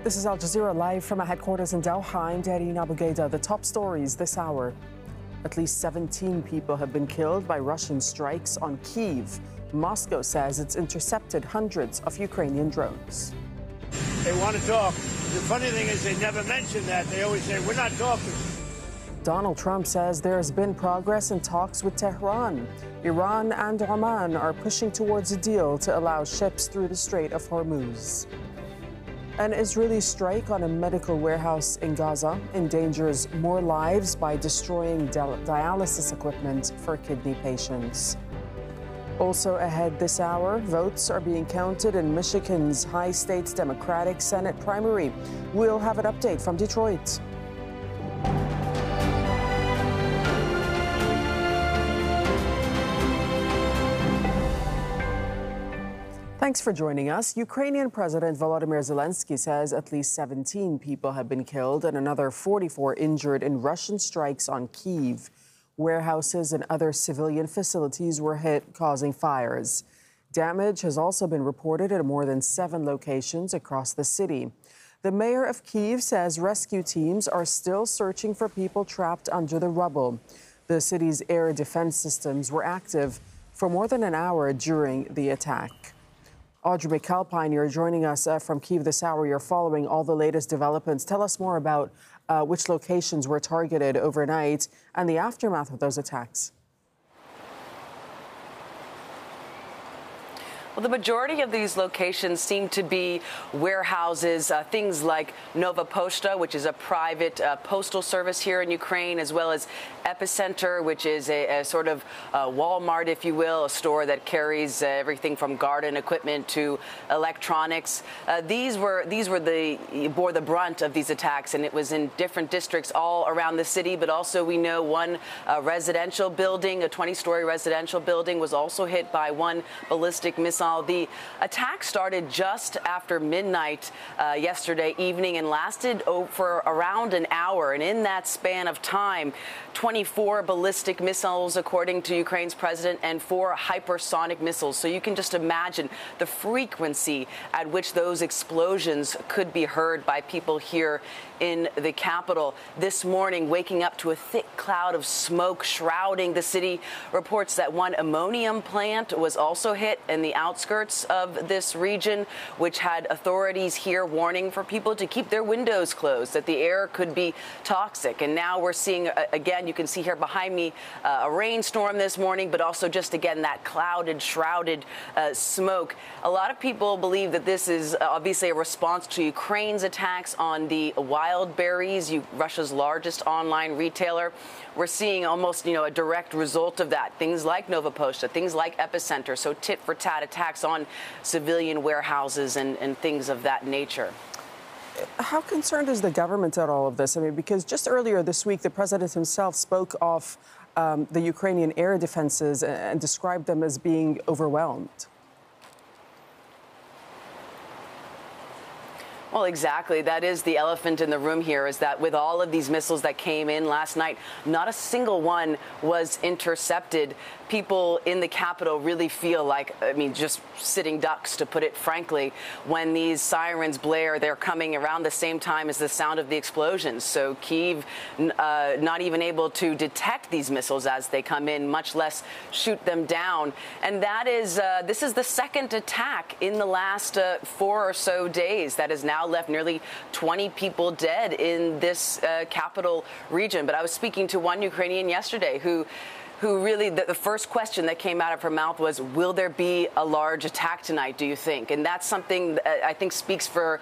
This is Al Jazeera live from our headquarters in Doha. I'm Darine Abougada. The top stories this hour. At least 17 people have been killed by Russian strikes on Kyiv. Moscow says it's intercepted hundreds of Ukrainian drones. They want to talk. The funny thing is they never mention that. They always say, we're not talking. Donald Trump says there has been progress in talks with Tehran. Iran and Oman are pushing towards a deal to allow ships through the Strait of Hormuz. An Israeli strike on a medical warehouse in Gaza endangers more lives by destroying dialysis equipment for kidney patients. Also ahead this hour, votes are being counted in Michigan's high stakes Democratic Senate primary. We'll have an update from Detroit. Thanks for joining us. Ukrainian President Volodymyr Zelensky says at least 17 people have been killed and another 44 injured in Russian strikes on Kyiv. Warehouses and other civilian facilities were hit, causing fires. Damage has also been reported at more than 7 locations across the city. The mayor of Kyiv says rescue teams are still searching for people trapped under the rubble. The city's air defense systems were active for more than an hour during the attack. Audrey McAlpine, you're joining us from Kyiv this hour. You're following all the latest developments. Tell us more about which locations were targeted overnight and the aftermath of those attacks. Well, the majority of these locations seem to be warehouses, things like Nova Poshta, which is a private postal service here in Ukraine, as well as Epicenter, which is a sort of Walmart, if you will, a store that carries everything from garden equipment to electronics. These bore the brunt of these attacks, and it was in different districts all around the city. But also, we know one residential building, a 20-story residential building, was also hit by one ballistic missile. The attack started just after midnight yesterday evening and lasted for around an hour. And in that span of time, 24 ballistic missiles, according to Ukraine's president, and 4 hypersonic missiles. So you can just imagine the frequency at which those explosions could be heard by people here in the capital. This morning, waking up to a thick cloud of smoke shrouding the city. Reports that one ammonium plant was also hit in the outskirts of this region, which had authorities here warning for people to keep their windows closed, that the air could be toxic. And now we're seeing, again, you can see here behind me, a rainstorm this morning, but also just, again, that clouded, shrouded smoke. A lot of people believe that this is obviously a response to Ukraine's attacks on the Wildberries, Russia's largest online retailer. We're seeing almost, a direct result of that. Things like Nova Poshta, things like Epicenter, so tit-for-tat attacks on civilian warehouses and things of that nature. How concerned is the government at all of this? I mean, because just earlier this week, the president himself spoke of the Ukrainian air defenses and described them as being overwhelmed. Well, exactly. That is the elephant in the room here, is that with all of these missiles that came in last night, not a single one was intercepted. People in the capital really feel like, just sitting ducks, to put it frankly. When these sirens blare, they're coming around the same time as the sound of the explosions. So Kyiv not even able to detect these missiles as they come in, much less shoot them down. And that is, this is the second attack in the last 4 or so days that has now left nearly 20 people dead in this capital region. But I was speaking to one Ukrainian yesterday who really, the first question that came out of her mouth was, will there be a large attack tonight, do you think? And that's something that I think speaks for